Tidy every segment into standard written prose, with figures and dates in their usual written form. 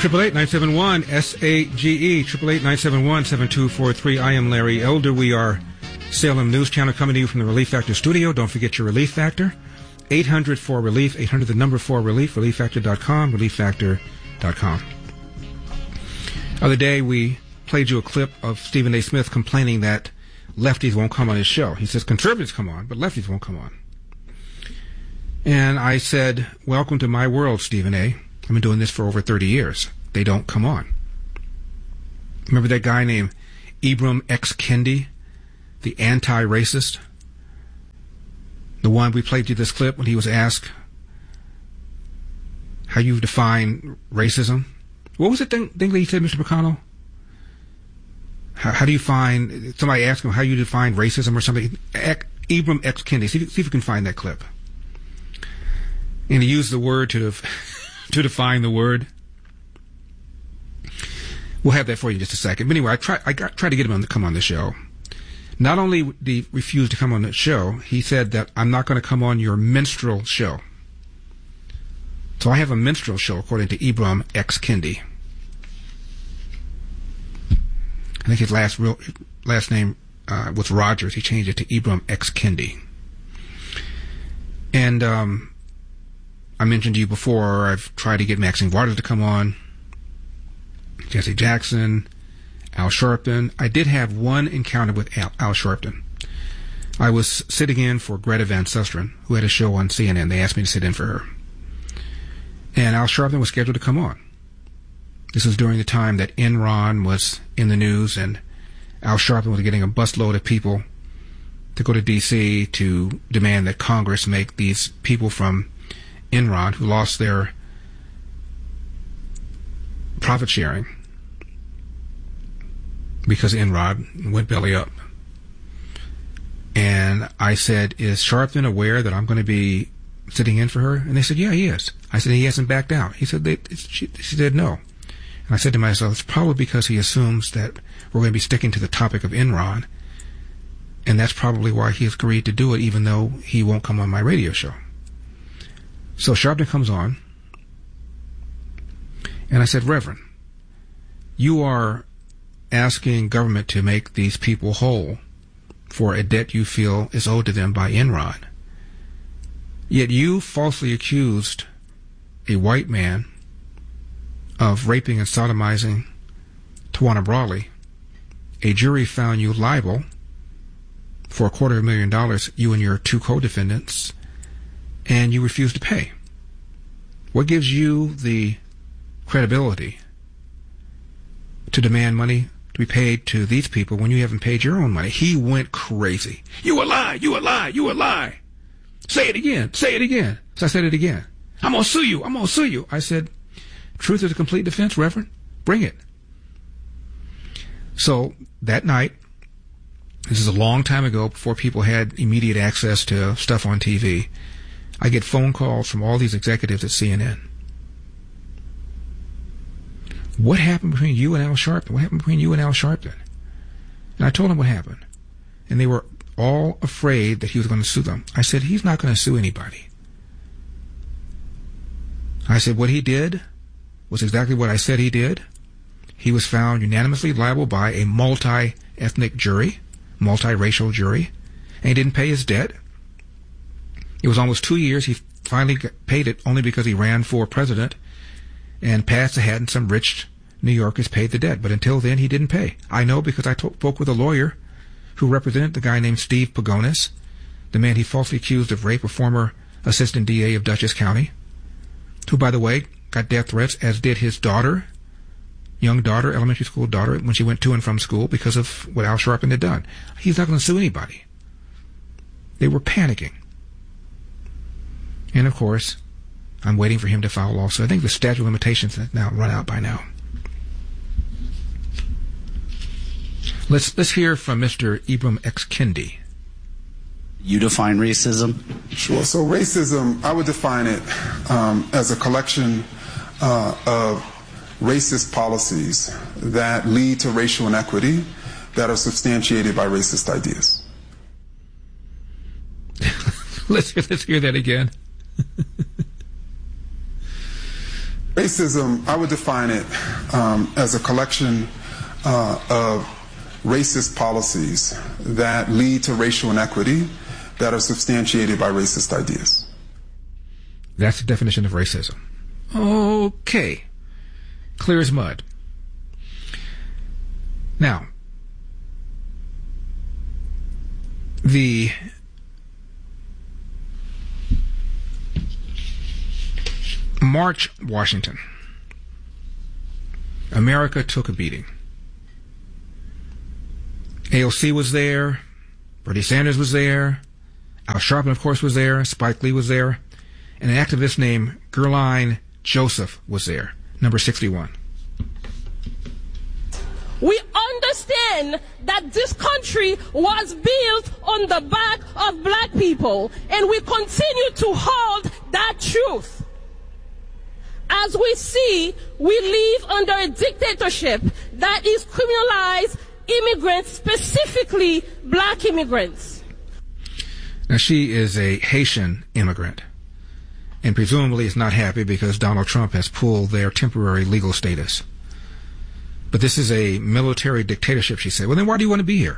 888-971-SAGE, 888-971-7243. I am Larry Elder. We are Salem News Channel coming to you from the Relief Factor studio. Don't forget your Relief Factor. 800-4RELIEF, 800 the number 4RELIEF, ReliefFactor.com, ReliefFactor.com. Other day we played you a clip of Stephen A. Smith complaining that lefties won't come on his show. He says conservatives come on, but lefties won't come on. And I said, welcome to my world, Stephen A. I've been doing this for over 30 years. They don't come on. Remember that guy named Ibram X. Kendi, the anti-racist? The one we played you this clip when he was asked how you define racism. What was the thing that he said, Mr. McConnell? How do you find, somebody asked him how you define racism or something. Ibram X. Kendi. See if you can find that clip. And he used the word to define the word. We'll have that for you in just a second. But anyway, I tried to get him to come on the show. Not only did he refuse to come on the show, he said that I'm not going to come on your minstrel show. So I have a minstrel show, according to Ibram X. Kendi. I think his last name was Rogers. He changed it to Ibram X. Kendi. And I mentioned to you before, I've tried to get Maxine Waters to come on, Jesse Jackson, Al Sharpton. I did have one encounter with Al Sharpton. I was sitting in for Greta Van Susteren, who had a show on CNN. They asked me to sit in for her. And Al Sharpton was scheduled to come on. This was during the time that Enron was in the news, and Al Sharpton was getting a busload of people to go to D.C. to demand that Congress make these people from Enron, who lost their profit sharing because Enron went belly up. And I said, is Sharpton aware that I'm going to be sitting in for her? And they said, yeah, he is. I said, he hasn't backed out. He said, she said no. And I said to myself, it's probably because he assumes that we're going to be sticking to the topic of Enron, and that's probably why he has agreed to do it, even though he won't come on my radio show. So Sharpton comes on, and I said, Reverend, you are asking government to make these people whole for a debt you feel is owed to them by Enron. Yet you falsely accused a white man of raping and sodomizing Tawana Brawley. A jury found you liable for $250,000, you and your two co-defendants, and you refused to pay. What gives you the credibility to demand money to be paid to these people when you haven't paid your own money? He went crazy. You a lie, you a lie, you a lie. Say it again, say it again. So I said it again. I'm going to sue you, I'm going to sue you. I said, truth is a complete defense, Reverend. Bring it. So that night, this is a long time ago, before people had immediate access to stuff on TV, I get phone calls from all these executives at CNN. What happened between you and Al Sharpton? What happened between you and Al Sharpton? And I told them what happened. And they were all afraid that he was going to sue them. I said, he's not going to sue anybody. I said, what he did was exactly what I said he did. He was found unanimously liable by a multi-ethnic jury, multiracial jury, and he didn't pay his debt. It was almost 2 years. He finally paid it only because he ran for president and passed ahead, and some rich New Yorkers paid the debt. But until then, he didn't pay. I know because I spoke with a lawyer who represented the guy named Steve Pagonis, the man he falsely accused of rape, a former assistant DA of Dutchess County, who, by the way, got death threats, as did his daughter, young daughter, elementary school daughter, when she went to and from school because of what Al Sharpton had done. He's not going to sue anybody. They were panicking. And, of course, I'm waiting for him to file a lawsuit. I think the statute of limitations has now run out by now. Let's hear from Mr. Ibram X. Kendi. You define racism? Sure. So racism, I would define it as a collection of racist policies that lead to racial inequity that are substantiated by racist ideas. Let's hear that again. Racism, I would define it as a collection of racist policies that lead to racial inequity that are substantiated by racist ideas. That's the definition of racism. Okay. Clear as mud. Now, the March, Washington. America took a beating. AOC was there. Bernie Sanders was there. Al Sharpton, of course, was there. Spike Lee was there. And an activist named Gerline Joseph was there, number 61. We understand that this country was built on the back of black people, and we continue to hold that truth. As we see, we live under a dictatorship that is criminalized immigrants, specifically black immigrants. Now, she is a Haitian immigrant, and presumably is not happy because Donald Trump has pulled their temporary legal status. But this is a military dictatorship, she said. Well, then why do you want to be here?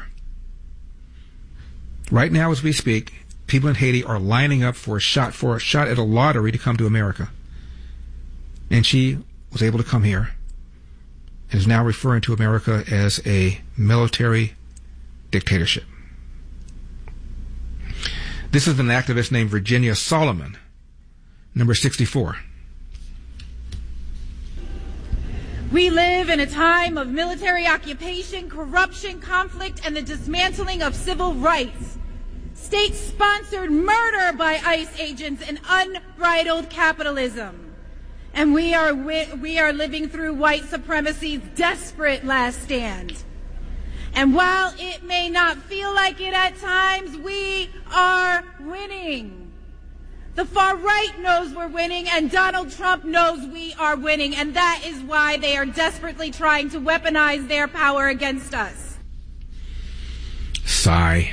Right now, as we speak, people in Haiti are lining up for a shot at a lottery to come to America. And she was able to come here and is now referring to America as a military dictatorship. This is an activist named Virginia Solomon, number 64. We live in a time of military occupation, corruption, conflict, and the dismantling of civil rights. State-sponsored murder by ICE agents and unbridled capitalism. And we are living through white supremacy's desperate last stand. And while it may not feel like it at times, we are winning. The far right knows we're winning, and Donald Trump knows we are winning, and that is why they are desperately trying to weaponize their power against us. Sigh.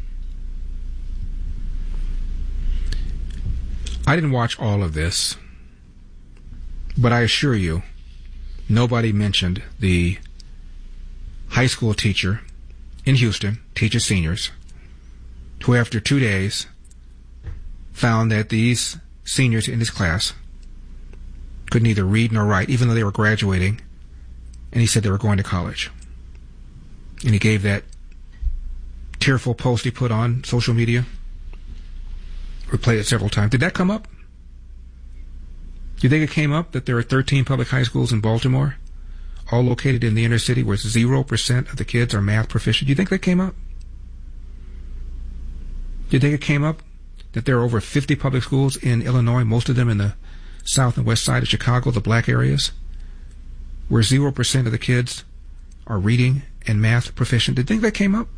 I didn't watch all of this, but I assure you, nobody mentioned the high school teacher in Houston, teaches seniors, who after 2 days found that these seniors in his class could neither read nor write, even though they were graduating, and he said they were going to college. And he gave that tearful post he put on social media. We played it several times. Did that come up? Do you think it came up that there are 13 public high schools in Baltimore, all located in the inner city, where 0% of the kids are math proficient? Do you think that came up? Do you think it came up that there are over 50 public schools in Illinois, most of them in the south and west side of Chicago, the black areas, where 0% of the kids are reading and math proficient? Do you think that came up?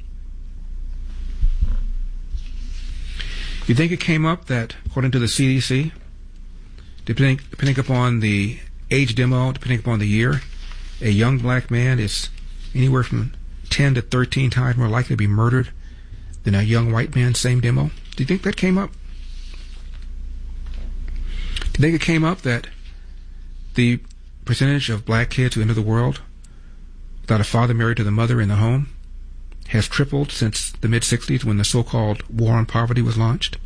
Do you think it came up that, according to the CDC, depending upon the age demo, depending upon the year, a young black man is anywhere from 10 to 13 times more likely to be murdered than a young white man, same demo? Do you think that came up? Do you think it came up that the percentage of black kids who enter the world without a father married to the mother in the home has tripled since the mid-'60s, when the so-called war on poverty was launched,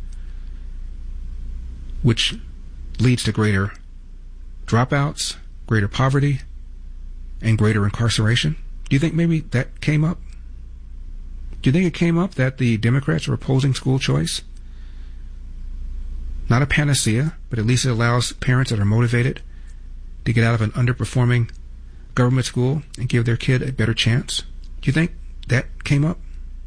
which leads to greater dropouts, greater poverty, and greater incarceration? Do you think maybe that came up? Do you think it came up that the Democrats are opposing school choice? Not a panacea, but at least it allows parents that are motivated to get out of an underperforming government school and give their kid a better chance. Do you think that came up?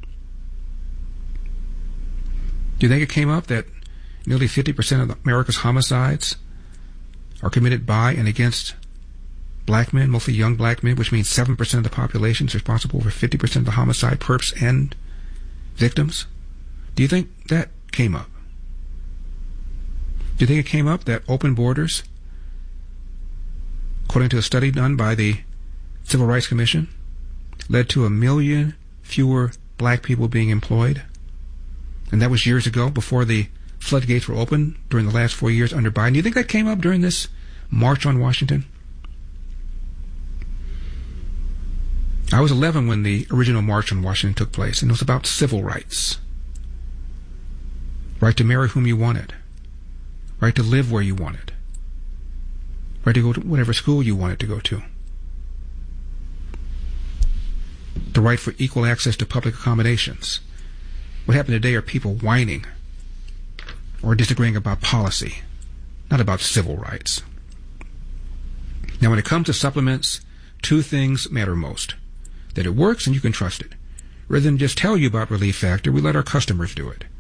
Do you think it came up that nearly 50% of America's homicides are committed by and against black men, mostly young black men, which means 7% of the population is responsible for 50% of the homicide, perps, and victims? Do you think that came up? Do you think it came up that open borders, according to a study done by the Civil Rights Commission, led to 1 million fewer black people being employed? And that was years ago, before the floodgates were open during the last 4 years under Biden. Do you think that came up during this March on Washington? I was 11 when the original March on Washington took place, and it was about civil rights. Right to marry whom you wanted. Right to live where you wanted. Right to go to whatever school you wanted to go to. The right for equal access to public accommodations. What happened today are people whining or disagreeing about policy, not about civil rights. Now, when it comes to supplements, two things matter most. That it works and you can trust it. Rather than just tell you about Relief Factor, we let our customers do it.